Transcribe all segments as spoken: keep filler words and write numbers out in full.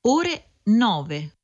ore nove.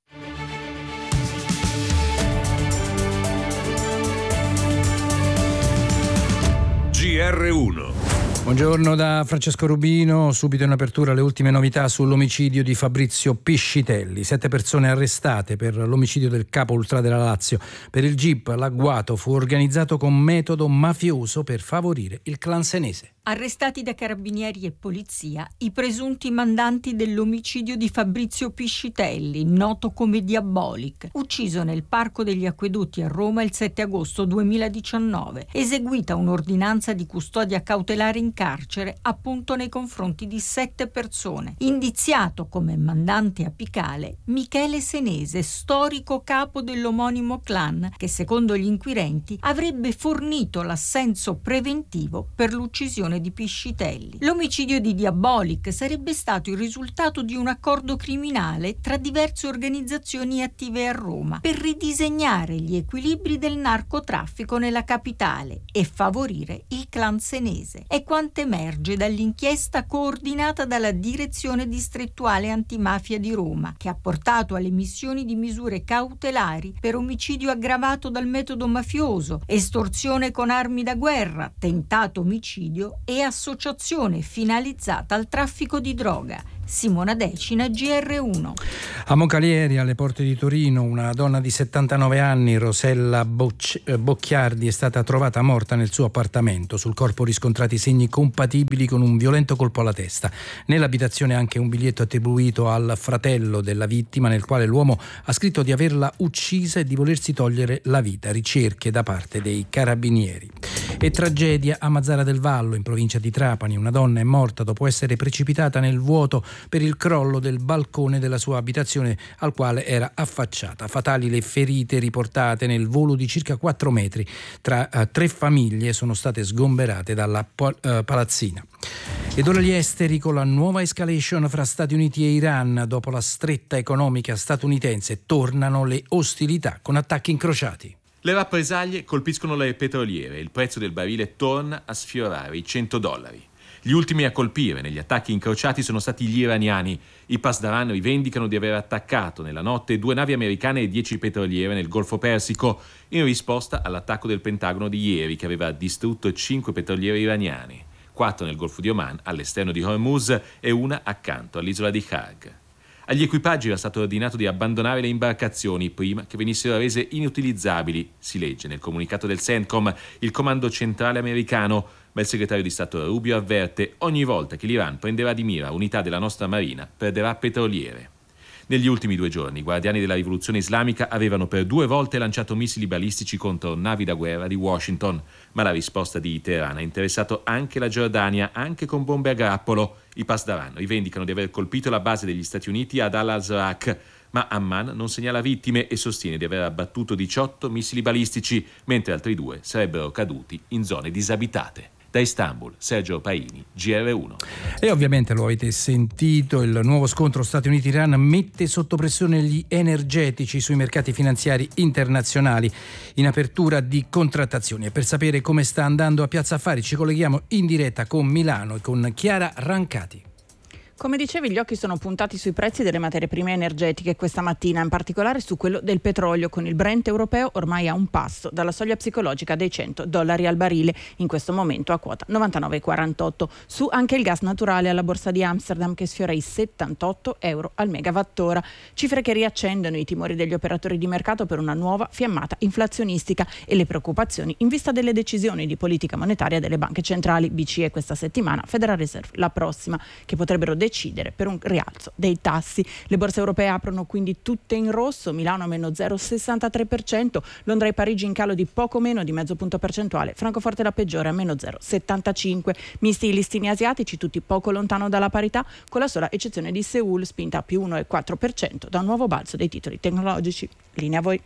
G R uno. Buongiorno da Francesco Rubino. Subito in apertura le ultime novità sull'omicidio di Fabrizio Piscitelli. Sette persone arrestate per l'omicidio del capo ultra della Lazio. Per il G I P l'agguato fu organizzato con metodo mafioso per favorire il clan senese. Arrestati da carabinieri e polizia i presunti mandanti dell'omicidio di Fabrizio Piscitelli, noto come Diabolic, ucciso nel Parco degli Acquedotti a Roma il sette agosto duemiladiciannove. Eseguita un'ordinanza di custodia cautelare in carcere appunto nei confronti di sette persone. Indiziato come mandante apicale Michele Senese, storico capo dell'omonimo clan, che secondo gli inquirenti avrebbe fornito l'assenso preventivo per l'uccisione di Piscitelli. L'omicidio di Diabolic sarebbe stato il risultato di un accordo criminale tra diverse organizzazioni attive a Roma per ridisegnare gli equilibri del narcotraffico nella capitale e favorire il clan senese. È quanto emerge dall'inchiesta coordinata dalla Direzione Distrettuale Antimafia di Roma, che ha portato alle emissioni di misure cautelari per omicidio aggravato dal metodo mafioso, estorsione con armi da guerra, tentato omicidio e associazione finalizzata al traffico di droga. Simona Decina, G R uno. A Moncalieri, alle porte di Torino, una donna di settantanove anni, Rosella Bocci- Bocchiardi, è stata trovata morta nel suo appartamento. Sul corpo riscontrati segni compatibili con un violento colpo alla testa. Nell'abitazione anche un biglietto attribuito al fratello della vittima, nel quale l'uomo ha scritto di averla uccisa e di volersi togliere la vita. Ricerche da parte dei carabinieri. E tragedia a Mazara del Vallo, in provincia di Trapani. Una donna è morta dopo essere precipitata nel vuoto per il crollo del balcone della sua abitazione al quale era affacciata. Fatali le ferite riportate nel volo di circa quattro metri. Tra uh, tre famiglie sono state sgomberate dalla pol- uh, palazzina. Ed ora gli esteri, con la nuova escalation fra Stati Uniti e Iran. Dopo la stretta economica statunitense tornano le ostilità con attacchi incrociati. Le rappresaglie colpiscono le petroliere e il prezzo del barile torna a sfiorare i cento dollari. Gli ultimi a colpire negli attacchi incrociati sono stati gli iraniani. I Pasdaran rivendicano di aver attaccato nella notte due navi americane e dieci petroliere nel Golfo Persico in risposta all'attacco del Pentagono di ieri, che aveva distrutto cinque petroliere iraniane, quattro nel Golfo di Oman all'esterno di Hormuz e una accanto all'isola di Kharg. Agli equipaggi era stato ordinato di abbandonare le imbarcazioni prima che venissero rese inutilizzabili, si legge nel comunicato del CENTCOM, il comando centrale americano, ma il segretario di Stato Rubio avverte: ogni volta che l'Iran prenderà di mira unità della nostra marina, perderà petroliere. Negli ultimi due giorni i guardiani della rivoluzione islamica avevano per due volte lanciato missili balistici contro navi da guerra di Washington, ma la risposta di Teheran ha interessato anche la Giordania, anche con bombe a grappolo. I Pasdaran rivendicano di aver colpito la base degli Stati Uniti ad Al-Azraq, ma Amman non segnala vittime e sostiene di aver abbattuto diciotto missili balistici, mentre altri due sarebbero caduti in zone disabitate. Da Istanbul, Sergio Paini, G R uno. E ovviamente lo avete sentito, il nuovo scontro Stati Uniti-Iran mette sotto pressione gli energetici sui mercati finanziari internazionali in apertura di contrattazioni. E per sapere come sta andando a Piazza Affari ci colleghiamo in diretta con Milano e con Chiara Rancati. Come dicevi, gli occhi sono puntati sui prezzi delle materie prime energetiche questa mattina, in particolare su quello del petrolio, con il Brent europeo ormai a un passo dalla soglia psicologica dei cento dollari al barile, in questo momento a quota novantanove virgola quarantotto. Su anche il gas naturale alla borsa di Amsterdam, che sfiora i settantotto euro al megawattora, cifre che riaccendono i timori degli operatori di mercato per una nuova fiammata inflazionistica e le preoccupazioni in vista delle decisioni di politica monetaria delle banche centrali, B C E questa settimana, Federal Reserve la prossima, che potrebbero decidere decidere per un rialzo dei tassi. Le borse europee aprono quindi tutte in rosso, Milano a meno zero virgola sessantatré per cento, Londra e Parigi in calo di poco meno di mezzo punto percentuale, Francoforte la peggiore a meno zero virgola settantacinque. Misti i listini asiatici, tutti poco lontano dalla parità, con la sola eccezione di Seoul spinta a più uno virgola quattro per cento da un nuovo balzo dei titoli tecnologici. Linea a voi.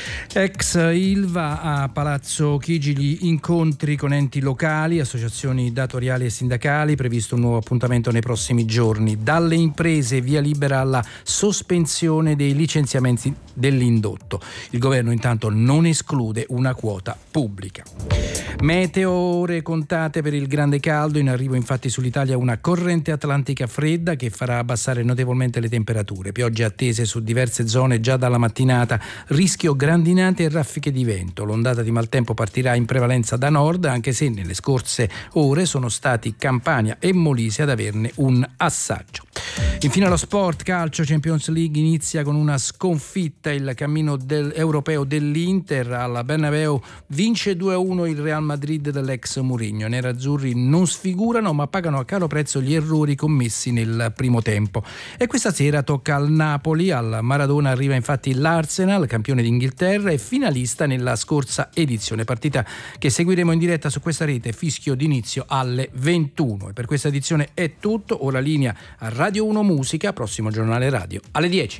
Ex Ilva a Palazzo Chigi gli incontri con enti locali, associazioni datoriali e sindacali, previsto un nuovo appuntamento nei prossimi giorni. giorni. Dalle imprese via libera alla sospensione dei licenziamenti dell'indotto. Il governo intanto non esclude una quota pubblica. Meteo, ore contate per il grande caldo. In arrivo infatti sull'Italia una corrente atlantica fredda che farà abbassare notevolmente le temperature. Piogge attese su diverse zone già dalla mattinata, rischio grandinate e raffiche di vento. L'ondata di maltempo partirà in prevalenza da nord, anche se nelle scorse ore sono stati Campania e Molise ad averne un assaggio. Infine lo sport, calcio, Champions League inizia con una sconfitta. Il cammino del, europeo dell'Inter alla Bernabeu, vince due a uno il Real Madrid dell'ex Mourinho. Nerazzurri non sfigurano ma pagano a caro prezzo gli errori commessi nel primo tempo. E questa sera tocca al Napoli. Al Maradona arriva infatti l'Arsenal, campione d'Inghilterra e finalista nella scorsa edizione, partita che seguiremo in diretta su questa rete, fischio d'inizio alle ventuno. E per questa edizione è tutto, ora linea a Radio uno Musica, prossimo giornale radio alle dieci.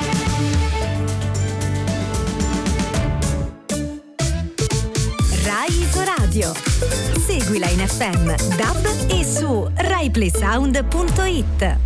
Rai Isoradio. Seguila in F M, D A B e su rai play sound punto it.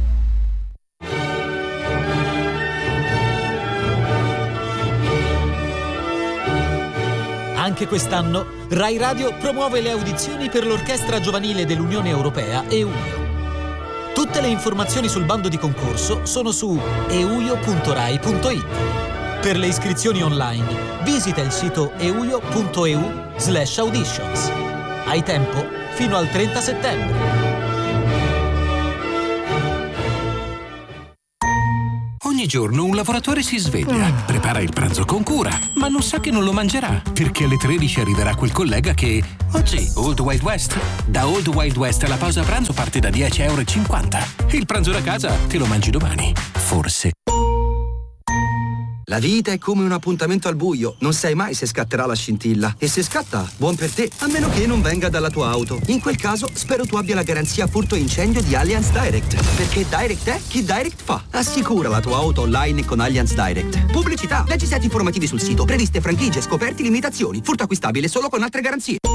Anche quest'anno Rai Radio promuove le audizioni per l'Orchestra Giovanile dell'Unione Europea EUIO. Tutte le informazioni sul bando di concorso sono su euio punto rai punto it. Per le iscrizioni online visita il sito euio punto e u slash auditions. Hai tempo fino al trenta settembre. Ogni giorno un lavoratore si sveglia, prepara il pranzo con cura, ma non sa che non lo mangerà, perché alle tredici arriverà quel collega che... Oggi, Old Wild West. Da Old Wild West la pausa pranzo parte da dieci e cinquanta euro. Il pranzo da casa te lo mangi domani. Forse. La vita è come un appuntamento al buio, non sai mai se scatterà la scintilla. E se scatta, buon per te, a meno che non venga dalla tua auto. In quel caso, spero tu abbia la garanzia furto incendio di Allianz Direct. Perché Direct è chi Direct fa. Assicura la tua auto online con Allianz Direct. Pubblicità, leggi set informativi sul sito, previste franchigie, scoperti, limitazioni. Furto acquistabile solo con altre garanzie.